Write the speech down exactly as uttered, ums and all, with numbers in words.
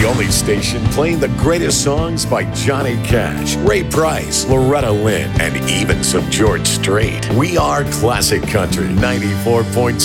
The only station playing the greatest songs by Johnny Cash, Ray Price, Loretta Lynn, and even some George Strait. We are Classic Country ninety-four point